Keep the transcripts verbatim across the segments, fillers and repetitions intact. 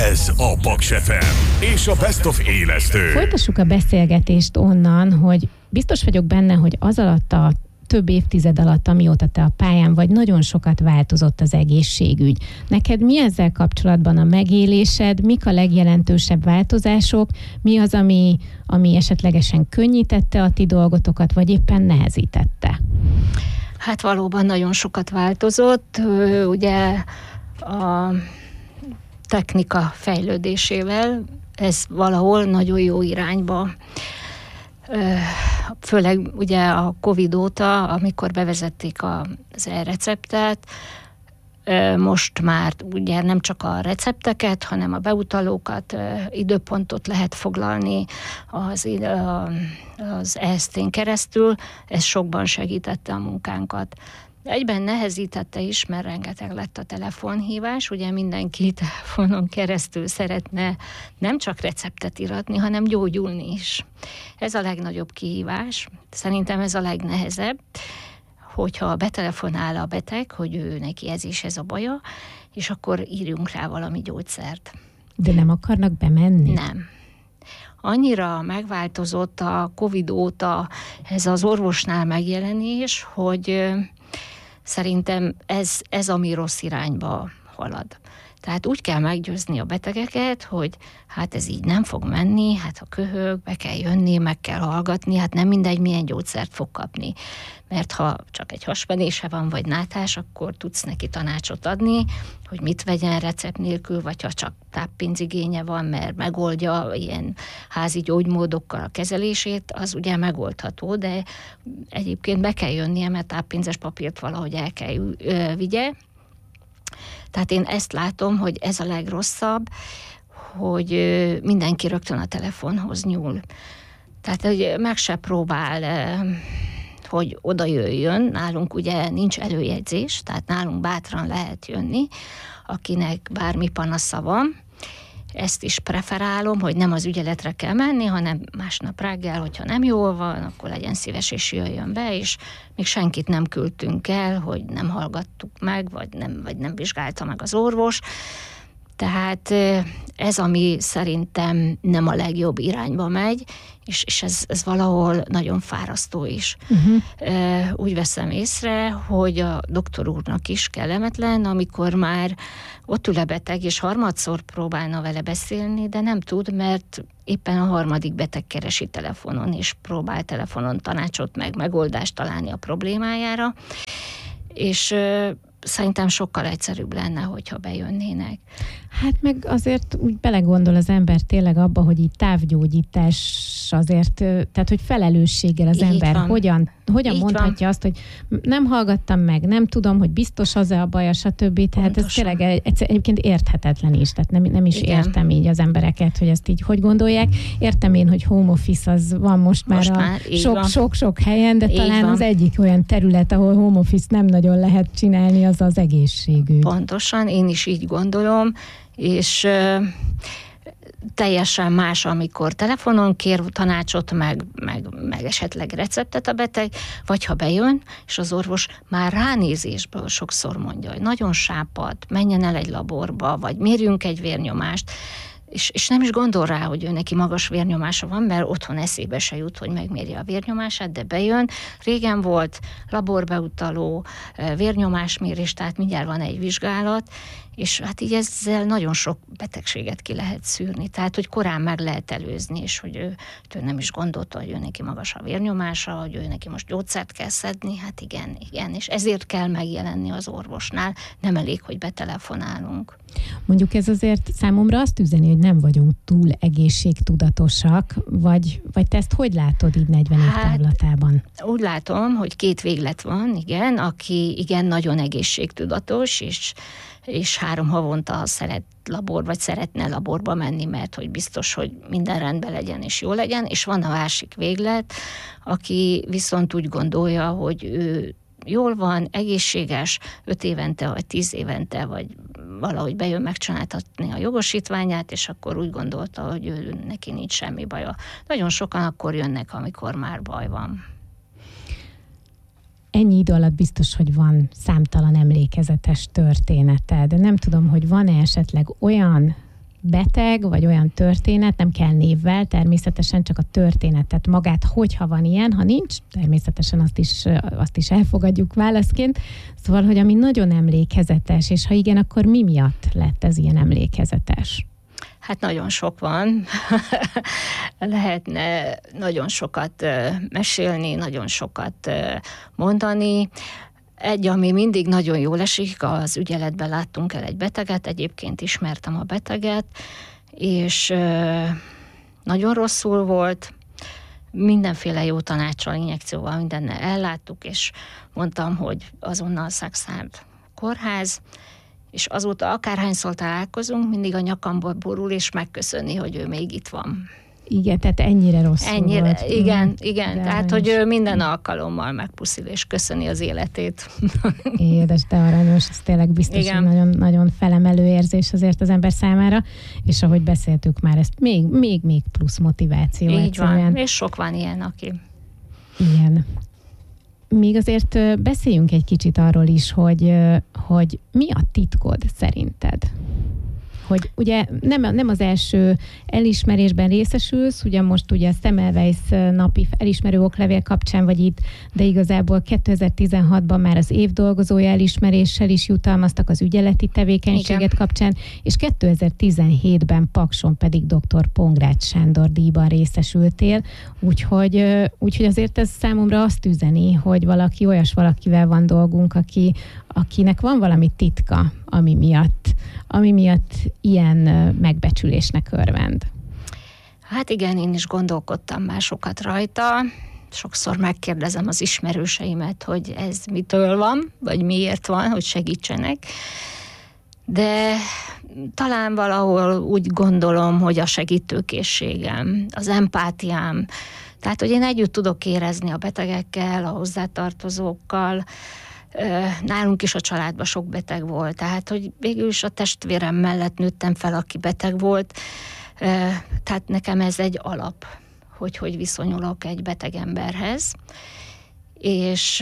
Ez a Paks ef em és a Best of élesztő. Folytassuk a beszélgetést onnan, hogy biztos vagyok benne, hogy az alatt a több évtized alatt, amióta te a pályán vagy, nagyon sokat változott az egészségügy. Neked mi ezzel kapcsolatban a megélésed, mik a legjelentősebb változások, mi az, ami, ami esetlegesen könnyítette a ti dolgotokat, vagy éppen nehezítette? Hát valóban nagyon sokat változott, ugye a technika fejlődésével ez valahol nagyon jó irányba, főleg ugye a Covid óta, amikor bevezették az e-receptet, most már ugye nem csak a recepteket, hanem a beutalókat, időpontot lehet foglalni az, az e es té-n keresztül, ez sokban segítette a munkánkat. Egyben nehezítette is, mert rengeteg lett a telefonhívás, ugye mindenki telefonon keresztül szeretne nem csak receptet iratni, hanem gyógyulni is. Ez a legnagyobb kihívás, szerintem ez a legnehezebb, hogyha betelefonál a beteg, hogy ő neki ez és ez a baja, és akkor írjunk rá valami gyógyszert. De nem akarnak bemenni? Nem. Annyira megváltozott a Covid óta ez az orvosnál megjelenés, hogy szerintem ez, ez ami rossz irányba halad. Tehát úgy kell meggyőzni a betegeket, hogy hát ez így nem fog menni, hát ha köhög, be kell jönni, meg kell hallgatni, hát nem mindegy, milyen gyógyszert fog kapni. Mert ha csak egy hasmenése van, vagy nátás, akkor tudsz neki tanácsot adni, hogy mit vegyen recept nélkül, vagy ha csak táppénzigénye van, mert megoldja ilyen házi gyógymódokkal a kezelését, az ugye megoldható, de egyébként be kell jönnie, mert táppénzes papírt valahogy el kell ö, vigye. Tehát én ezt látom, hogy ez a legrosszabb, hogy mindenki rögtön a telefonhoz nyúl. Tehát, hogy meg se próbál, hogy oda jöjjön. Nálunk ugye nincs előjegyzés, tehát nálunk bátran lehet jönni, akinek bármi panasza van. Ezt is preferálom, hogy nem az ügyeletre kell menni, hanem másnap reggel, hogyha nem jól van, akkor legyen szíves és jöjjön be, és még senkit nem küldtünk el, hogy nem hallgattuk meg, vagy nem, vagy nem vizsgálta meg az orvos. Tehát ez, ami szerintem nem a legjobb irányba megy, és, és ez, ez valahol nagyon fárasztó is. Uh-huh. Úgy veszem észre, hogy a doktor úrnak is kellemetlen, amikor már ott ül a beteg, és harmadszor próbálna vele beszélni, de nem tud, mert éppen a harmadik beteg keresi telefonon, és próbál telefonon tanácsot meg megoldást találni a problémájára, és szerintem sokkal egyszerűbb lenne, hogyha bejönnének. Hát meg azért úgy belegondol az ember tényleg abba, hogy így távgyógyítás azért, tehát hogy felelősséggel az így ember van. hogyan, hogyan mondhatja van. azt, hogy nem hallgattam meg, nem tudom, hogy biztos az-e a baja, stb. Tehát ez tényleg egy, egyébként érthetetlen is, tehát nem, nem is Igen. értem így az embereket, hogy ezt így hogy gondolják. Értem én, hogy home office az van most, most már a sok-sok helyen, de így talán van. az egyik olyan terület, ahol home office nem nagyon lehet csinálni, az az egészségügy. Pontosan, én is így gondolom, és ö, teljesen más, amikor telefonon kér tanácsot, meg, meg, meg esetleg receptet a beteg, vagy ha bejön, és az orvos már ránézésből sokszor mondja, hogy nagyon sápad, menjen el egy laborba, vagy mérjünk egy vérnyomást, És, és nem is gondol rá, hogy ő neki magas vérnyomása van, mert otthon eszébe se jut, hogy megmérje a vérnyomását, de bejön. Régen volt laborbeutaló, vérnyomásmérés, tehát mindjárt van egy vizsgálat, és hát így ezzel nagyon sok betegséget ki lehet szűrni. Tehát, hogy korán meg lehet előzni, és hogy ő, ő nem is gondolta, hogy ő neki magas a vérnyomása, hogy ő neki most gyógyszert kell szedni. Hát igen, igen, és ezért kell megjelenni az orvosnál. Nem elég, hogy betelefonálunk. Mondjuk ez azért számomra azt üzeni, hogy nem vagyunk túl egészségtudatosak, vagy, vagy te ezt hogy látod így negyven év hát, távlatában? Úgy látom, hogy két véglet van, igen, aki igen nagyon egészségtudatos, és, és három havonta szeret labor, vagy szeretne laborba menni, mert hogy biztos, hogy minden rendben legyen és jó legyen, és van a másik véglet, aki viszont úgy gondolja, hogy ő jól van, egészséges, öt évente, vagy tíz évente, vagy valahogy bejön megcsináltatni a jogosítványát, és akkor úgy gondolta, hogy ő, neki nincs semmi baja. Nagyon sokan akkor jönnek, amikor már baj van. Ennyi idő alatt biztos, hogy van számtalan emlékezetes története, de nem tudom, hogy van-e esetleg olyan beteg, vagy olyan történet, nem kell névvel, természetesen csak a történetet magát, hogyha van ilyen, ha nincs, természetesen azt is, azt is elfogadjuk válaszként. Szóval, hogy ami nagyon emlékezetes, és ha igen, akkor mi miatt lett ez ilyen emlékezetes? Hát nagyon sok van. Lehetne nagyon sokat mesélni, nagyon sokat mondani. Egy, ami mindig nagyon jól esik, az ügyeletben láttunk el egy beteget, egyébként ismertem a beteget, és nagyon rosszul volt, mindenféle jó tanáccsal, injekcióval, mindennel elláttuk, és mondtam, hogy azonnal Szakszárd kórház, és azóta akárhányszor találkozunk, mindig a nyakamból borul, és megköszöni, hogy ő még itt van. Igen, tehát ennyire rosszul ennyire, volt. Igen, igen. De tehát, hogy ő minden alkalommal megpuszil, és köszöni az életét. Édes, de aranyos, ez tényleg biztos, hogy nagyon, nagyon felemelő érzés azért az ember számára, és ahogy beszéltük már, ezt még, még, még plusz motiváció. Így egyszerűen. van, és sok van ilyen, aki... Igen. Még azért beszéljünk egy kicsit arról is, hogy, hogy mi a titkod szerinted? Hogy ugye nem, nem az első elismerésben részesülsz, ugye most ugye a Semmelweis napi elismerő oklevél kapcsán vagy itt, de igazából kétezer-tizenhatban már az év dolgozója elismeréssel is jutalmaztak az ügyeleti tevékenységet Igen. kapcsán, és kétezer-tizenhétben Pakson pedig dr. Pongrácz Sándor díjban részesültél, úgyhogy, úgyhogy azért ez számomra azt üzeni, hogy valaki olyas valakivel van dolgunk, aki, akinek van valami titka, ami miatt, ami miatt ilyen megbecsülésnek örvend. Hát igen, én is gondolkodtam már sokat rajta. Sokszor megkérdezem az ismerőseimet, hogy ez mitől van, vagy miért van, hogy segítsenek. De talán valahol úgy gondolom, hogy a segítőkészségem, az empátiám, tehát, hogy én együtt tudok érezni a betegekkel, a hozzátartozókkal. Nálunk is a családban sok beteg volt, tehát, hogy végül is a testvérem mellett nőttem fel, aki beteg volt, tehát nekem ez egy alap, hogy hogy viszonyulok egy beteg emberhez, és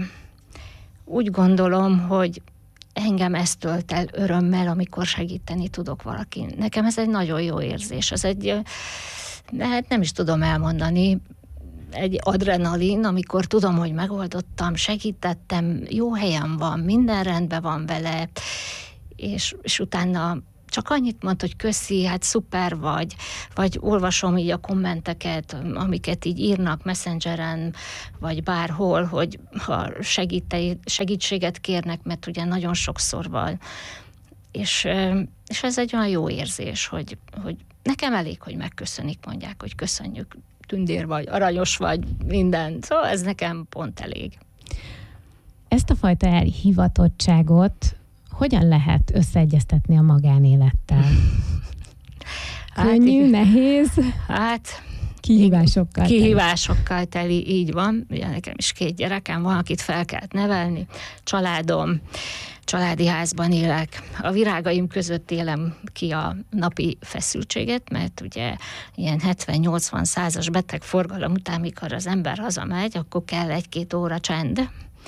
úgy gondolom, hogy engem ez tölt el örömmel, amikor segíteni tudok valakin. Nekem ez egy nagyon jó érzés, ez egy, hát nem is tudom elmondani, egy adrenalin, amikor tudom, hogy megoldottam, segítettem, jó helyen van, minden rendben van vele, és, és utána csak annyit mond, hogy köszi, hát szuper vagy, vagy olvasom így a kommenteket, amiket így írnak Messengeren, vagy bárhol, hogy ha segíte, segítséget kérnek, mert ugye nagyon sokszor van. És, és ez egy olyan jó érzés, hogy, hogy nekem elég, hogy megköszönik, mondják, hogy köszönjük, tündér vagy, aranyos vagy, minden. Szóval ez nekem pont elég. Ezt a fajta elhivatottságot hogyan lehet összeegyeztetni a magánélettel? Hát, könnyű, nehéz? Hát... Kihívásokkal teli. Kihívásokkal teli, így van. Ugye nekem is két gyerekem van, akit fel kellett nevelni. Családom, családi házban élek. A virágaim között élem ki a napi feszültséget, mert ugye ilyen hetven-nyolcvan százas betegforgalom után, mikor az ember hazamegy, akkor kell egy-két óra csend.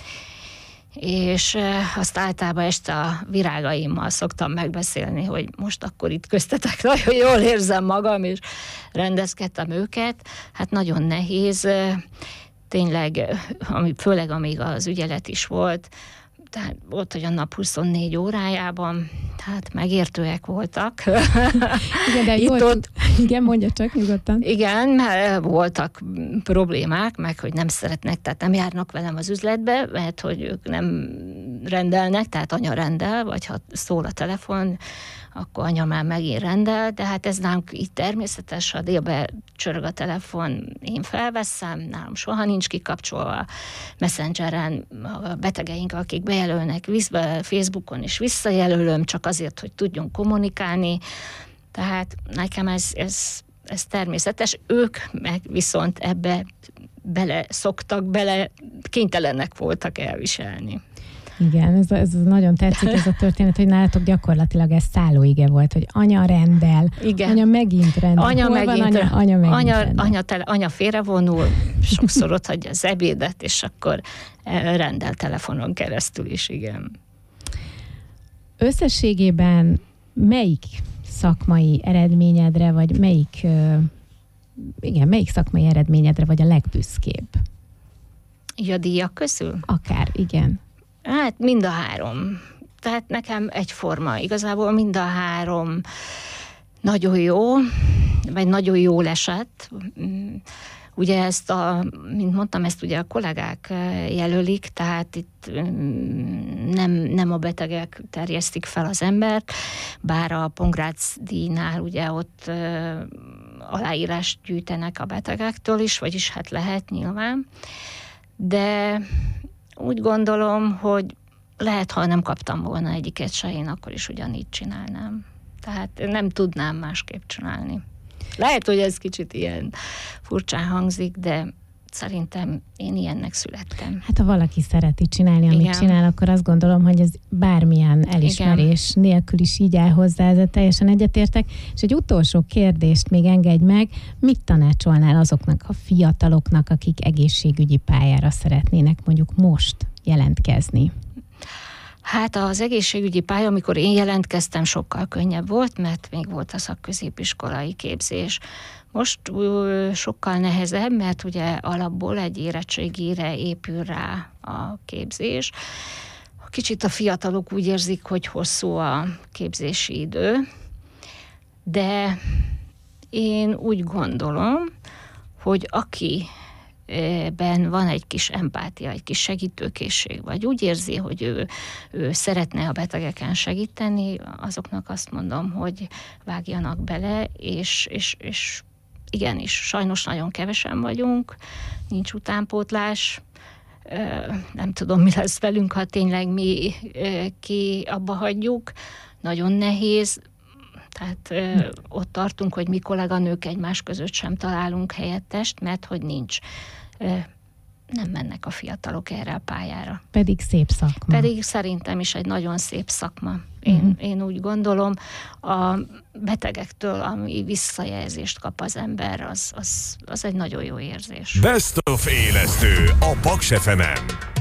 És azt általában este a virágaimmal szoktam megbeszélni, hogy most akkor itt köztetek nagyon jól érzem magam, és rendezkedtem őket. Hát nagyon nehéz, tényleg, főleg amíg az ügyelet is volt, tehát volt, hogy a nap huszonnégy órájában, hát megértőek voltak. Igen, de Itt ott, igen, mondja csak nyugodtan. Igen, mert voltak problémák, meg hogy nem szeretnek, tehát nem járnak velem az üzletbe, mert hogy ők nem rendelnek, tehát anya rendel, vagy ha szól a telefon, akkor anya már megint rendel, de hát ez nálunk így természetes, ha délbe csörög a telefon, én felveszem, nálam soha nincs kikapcsolva, Messengeren a betegeink, akik bejelölnek, Facebookon is visszajelölöm, csak azért, hogy tudjunk kommunikálni, tehát nekem ez, ez, ez természetes, ők meg viszont ebbe bele szoktak, bele kénytelenek voltak elviselni. Igen, ez, ez nagyon tetszik ez a történet, hogy nálatok gyakorlatilag ez szállóige volt, hogy anya rendel, igen. anya megint rendel. Anya Hol megint, van anya, anya megint anya, rendel. anya, tele, anya félrevonul, sokszor ott hagyja az ebédet, és akkor rendel telefonon keresztül is, igen. Összességében melyik szakmai eredményedre, vagy melyik, igen, melyik szakmai eredményedre vagy a legbüszkébb? Így a díjak közül? Akár, igen. Hát mind a három. Tehát nekem egyforma. Igazából mind a három nagyon jó, vagy nagyon jól esett. Ugye ezt a, mint mondtam, ezt ugye a kollégák jelölik, tehát itt nem, nem a betegek terjesztik fel az embert, bár a Pongrácz díjnál ugye ott aláírást gyűjtenek a betegektől is, vagyis hát lehet nyilván, de úgy gondolom, hogy lehet, ha nem kaptam volna egyiket se, én akkor is ugyanígy csinálnám. Tehát nem tudnám másképp csinálni. Lehet, hogy ez kicsit ilyen furcsán hangzik, de szerintem én ilyennek születtem. Hát ha valaki szereti csinálni, amit Igen. csinál, akkor azt gondolom, hogy ez bármilyen elismerés Igen. nélkül is így áll hozzá, ezzel teljesen egyetértek. És egy utolsó kérdést még engedj meg, mit tanácsolnál azoknak a fiataloknak, akik egészségügyi pályára szeretnének mondjuk most jelentkezni? Hát az egészségügyi pálya, amikor én jelentkeztem, sokkal könnyebb volt, mert még volt a szakközépiskolai képzés. Most sokkal nehezebb, mert ugye alapból egy érettségire épül rá a képzés. Kicsit a fiatalok úgy érzik, hogy hosszú a képzési idő, de én úgy gondolom, hogy aki ben van egy kis empátia, egy kis segítőkészség, vagy úgy érzi, hogy ő, ő szeretne a betegeken segíteni, azoknak azt mondom, hogy vágjanak bele, és, és, és igenis, sajnos nagyon kevesen vagyunk, nincs utánpótlás, nem tudom, mi lesz velünk, ha tényleg mi ki abba hagyjuk, nagyon nehéz, tehát ö, ott tartunk, hogy mi kolléganők egymás között sem találunk helyettest, mert hogy nincs. Ö, nem mennek a fiatalok erre a pályára. Pedig szép szakma. Pedig szerintem is egy nagyon szép szakma. Én, uh-huh. én úgy gondolom, a betegektől, ami visszajelzést kap az ember, az, az, az egy nagyon jó érzés. Best of élesztő a Paks ef emen.